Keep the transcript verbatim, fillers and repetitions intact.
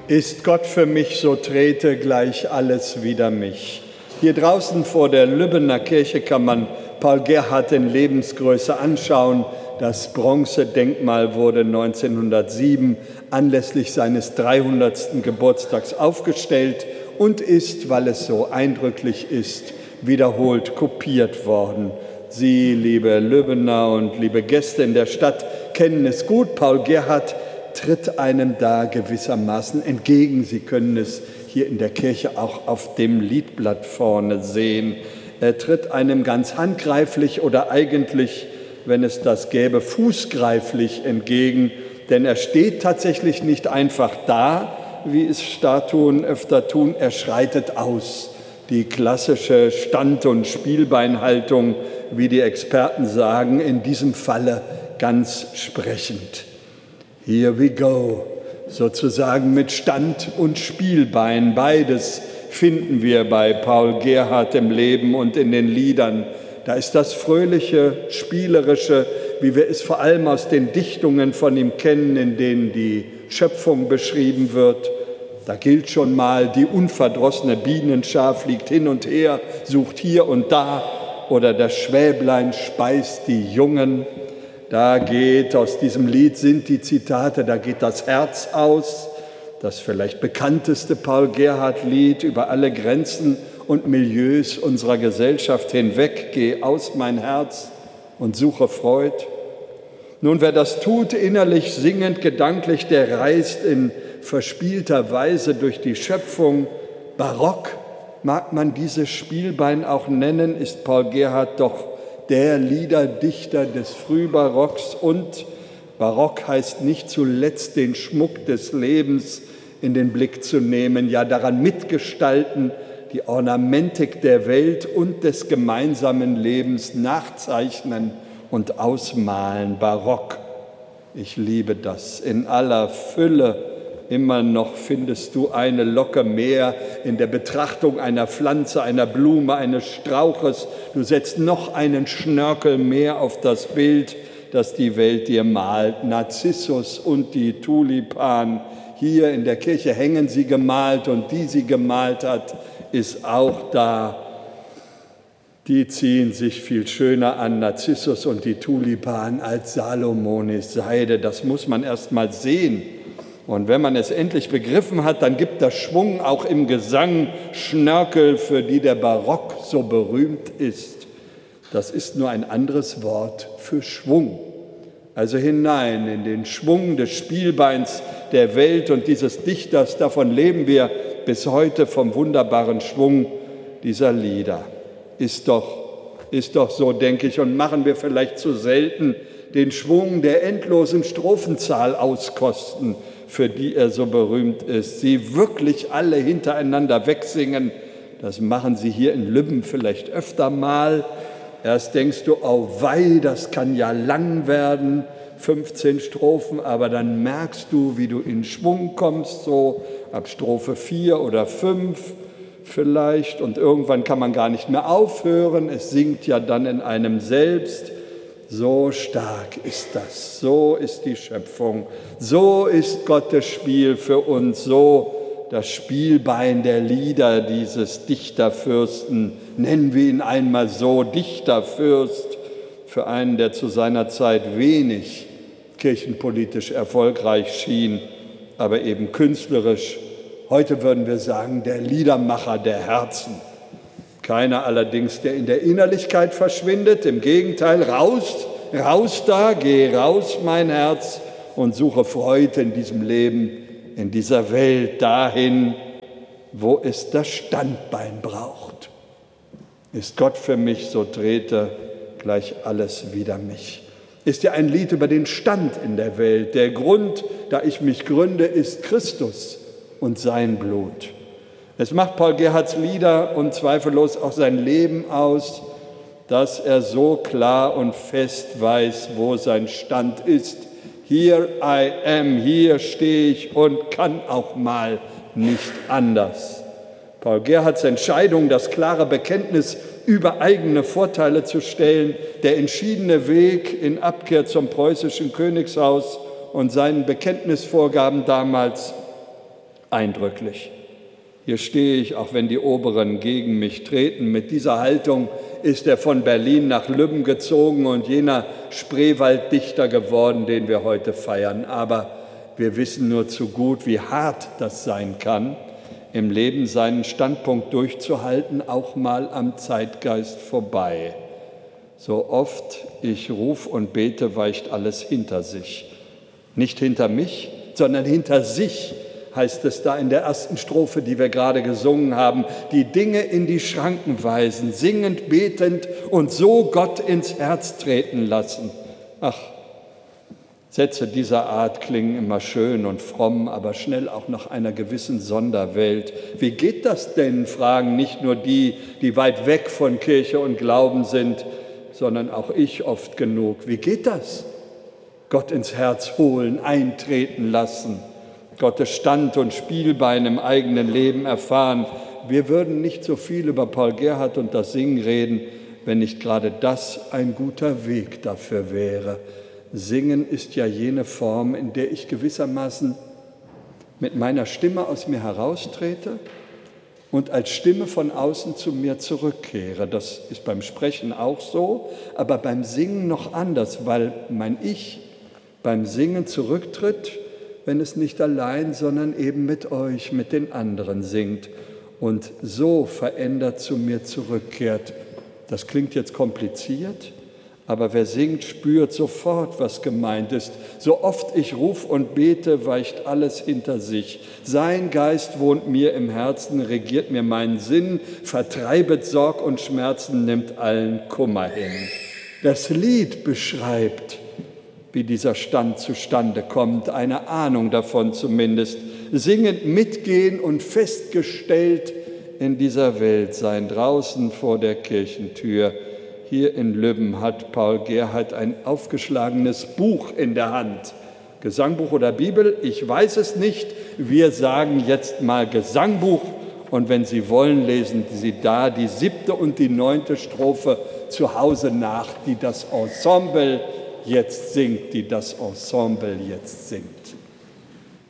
Ist Gott für mich, so trete gleich alles wider mich. Hier draußen vor der Lübbener Kirche kann man Paul Gerhardt in Lebensgröße anschauen. Das Bronzedenkmal wurde neunzehnhundertsieben anlässlich seines dreihundertsten Geburtstags aufgestellt und ist, weil es so eindrücklich ist, wiederholt kopiert worden. Sie, liebe Lübbener und liebe Gäste in der Stadt, kennen es gut. Paul Gerhardt tritt einem da gewissermaßen entgegen. Sie können es hier in der Kirche auch auf dem Liedblatt vorne sehen. Er tritt einem ganz handgreiflich oder eigentlich, wenn es das gäbe, fußgreiflich entgegen, denn er steht tatsächlich nicht einfach da, wie es Statuen öfter tun, er schreitet aus. Die klassische Stand- und Spielbeinhaltung, wie die Experten sagen, in diesem Falle ganz sprechend. Here we go, sozusagen mit Stand und Spielbein. Beides finden wir bei Paul Gerhardt im Leben und in den Liedern. Da ist das Fröhliche, Spielerische, wie wir es vor allem aus den Dichtungen von ihm kennen, in denen die Schöpfung beschrieben wird. Da gilt schon mal, die unverdrossene Bienenschar fliegt hin und her, sucht hier und da, oder das Schwäblein speist die Jungen. Da geht, aus diesem Lied sind die Zitate, da geht das Herz aus, das vielleicht bekannteste Paul Gerhardt-Lied über alle Grenzen und Milieus unserer Gesellschaft hinweg. Geh aus, mein Herz, und suche Freud. Nun, wer das tut, innerlich singend, gedanklich, der reist in verspielter Weise durch die Schöpfung. Barock mag man dieses Spielbein auch nennen, ist Paul Gerhardt doch der Liederdichter des Frühbarocks, und Barock heißt nicht zuletzt, den Schmuck des Lebens in den Blick zu nehmen, ja daran mitgestalten, die Ornamentik der Welt und des gemeinsamen Lebens nachzeichnen und ausmalen. Barock, ich liebe das, in aller Fülle. Immer noch findest du eine Locke mehr in der Betrachtung einer Pflanze, einer Blume, eines Strauches. Du setzt noch einen Schnörkel mehr auf das Bild, das die Welt dir malt. Narzissus und die Tulipan. Hier in der Kirche hängen sie gemalt, und die sie gemalt hat, ist auch da. Die ziehen sich viel schöner an, Narzissus und die Tulipan, als Salomonis Seide. Das muss man erst mal sehen. Und wenn man es endlich begriffen hat, dann gibt das Schwung auch im Gesang, Schnörkel, für die der Barock so berühmt ist. Das ist nur ein anderes Wort für Schwung. Also hinein in den Schwung des Spielbeins der Welt und dieses Dichters. Davon leben wir bis heute, vom wunderbaren Schwung dieser Lieder. Ist doch, ist doch so, denke ich, und machen wir vielleicht zu selten, den Schwung der endlosen Strophenzahl auskosten, für die er so berühmt ist. Sie wirklich alle hintereinander wegsingen, das machen sie hier in Lübben vielleicht öfter mal. Erst denkst du, oh wei, das kann ja lang werden, fünfzehn Strophen, aber dann merkst du, wie du in Schwung kommst, so ab Strophe vier oder fünf vielleicht, und irgendwann kann man gar nicht mehr aufhören, es singt ja dann in einem selbst. So stark ist das, so ist die Schöpfung, so ist Gottes Spiel für uns, so das Spielbein der Lieder dieses Dichterfürsten. Nennen wir ihn einmal so, Dichterfürst, für einen, der zu seiner Zeit wenig kirchenpolitisch erfolgreich schien, aber eben künstlerisch. Heute würden wir sagen, der Liedermacher der Herzen. Keiner allerdings, der in der Innerlichkeit verschwindet, im Gegenteil, raus, raus da, geh raus, mein Herz, und suche Freude in diesem Leben, in dieser Welt, dahin, wo es das Standbein braucht. Ist Gott für mich, so trete gleich alles wider mich. Ist ja ein Lied über den Stand in der Welt. Der Grund, da ich mich gründe, ist Christus und sein Blut. Es macht Paul Gerhardts Lieder und zweifellos auch sein Leben aus, dass er so klar und fest weiß, wo sein Stand ist. Here I am, hier stehe ich und kann auch mal nicht anders. Paul Gerhardts Entscheidung, das klare Bekenntnis über eigene Vorteile zu stellen, der entschiedene Weg in Abkehr zum preußischen Königshaus und seinen Bekenntnisvorgaben damals, eindrücklich. Hier stehe ich, auch wenn die Oberen gegen mich treten. Mit dieser Haltung ist er von Berlin nach Lübben gezogen und jener Spreewalddichter geworden, den wir heute feiern. Aber wir wissen nur zu gut, wie hart das sein kann, im Leben seinen Standpunkt durchzuhalten, auch mal am Zeitgeist vorbei. So oft ich ruf und bete, weicht alles hinter sich. Nicht hinter mich, sondern hinter sich, heißt es da in der ersten Strophe, die wir gerade gesungen haben. Die Dinge in die Schranken weisen, singend, betend und so Gott ins Herz treten lassen. Ach, Sätze dieser Art klingen immer schön und fromm, aber schnell auch nach einer gewissen Sonderwelt. Wie geht das denn, fragen nicht nur die, die weit weg von Kirche und Glauben sind, sondern auch ich oft genug. Wie geht das? Gott ins Herz holen, eintreten lassen, Gottes Stand und Spielbein im eigenen Leben erfahren. Wir würden nicht so viel über Paul Gerhardt und das Singen reden, wenn nicht gerade das ein guter Weg dafür wäre. Singen ist ja jene Form, in der ich gewissermaßen mit meiner Stimme aus mir heraustrete und als Stimme von außen zu mir zurückkehre. Das ist beim Sprechen auch so, aber beim Singen noch anders, weil mein Ich beim Singen zurücktritt, wenn es nicht allein, sondern eben mit euch, mit den anderen singt und so verändert zu mir zurückkehrt. Das klingt jetzt kompliziert, aber wer singt, spürt sofort, was gemeint ist. So oft ich ruf und bete, weicht alles hinter sich. Sein Geist wohnt mir im Herzen, regiert mir meinen Sinn, vertreibet Sorg und Schmerzen, nimmt allen Kummer hin. Das Lied beschreibt, wie dieser Stand zustande kommt, eine Ahnung davon zumindest. Singend mitgehen und festgestellt in dieser Welt sein, draußen vor der Kirchentür. Hier in Lübben hat Paul Gerhardt ein aufgeschlagenes Buch in der Hand. Gesangbuch oder Bibel, ich weiß es nicht. Wir sagen jetzt mal Gesangbuch. Und wenn Sie wollen, lesen Sie da die siebte und die neunte Strophe zu Hause nach, die das Ensemble jetzt singt, die das Ensemble jetzt singt.